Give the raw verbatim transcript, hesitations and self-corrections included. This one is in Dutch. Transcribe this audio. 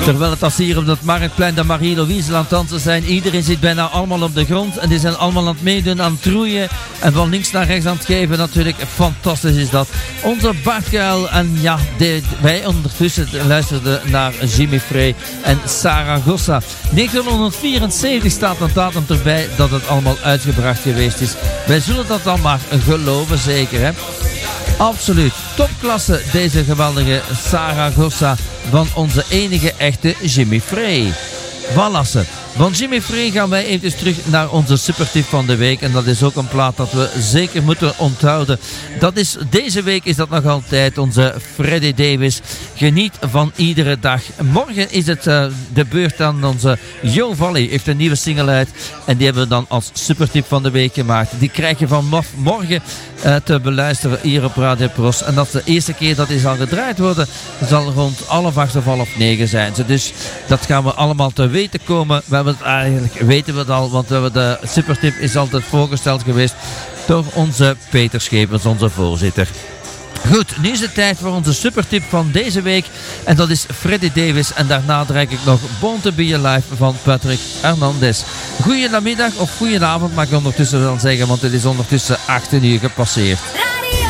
Terwijl het als hier op het Marktplein de Marie-Louise aan het dansen zijn. Iedereen zit bijna allemaal op de grond. En die zijn allemaal aan het meedoen, aan het roeien. En van links naar rechts aan het geven. Natuurlijk, fantastisch is dat. Onze Bart Kuil. En ja, de, wij ondertussen luisterden naar Jimmy Frey en Saragossa. negentienhonderdvierenzeventig staat een datum erbij dat het allemaal uitgebracht geweest is. Wij zullen dat dan maar geloven, zeker hè. Absoluut. Topklasse deze geweldige Saragossa van onze enige echte Jimmy Frey. Wallace. Van Jimmy Frey gaan wij even terug naar onze supertip van de week. En dat is ook een plaat dat we zeker moeten onthouden. Dat is, deze week is dat nog altijd onze Freddie Davis. Geniet van iedere dag. Morgen is het uh, de beurt aan onze Yo Valley. Heeft een nieuwe single uit. En die hebben we dan als supertip van de week gemaakt. Die krijg je van morgen uh, te beluisteren hier op Radio Pros. En dat is de eerste keer dat die zal gedraaid worden. Zal rond half acht of half negen zijn. Dus dat gaan we allemaal te weten komen. We hebben het eigenlijk, weten we het al, want we hebben de supertip is altijd voorgesteld geweest door onze Peter Schepers, onze voorzitter. Goed, nu is het tijd voor onze supertip van deze week. En dat is Freddie Davis. En daarna draai ik nog Born to Be Alive van Patrick Hernandez. Goedenamiddag of goedenavond mag ik ondertussen wel zeggen, want het is ondertussen acht uur gepasseerd.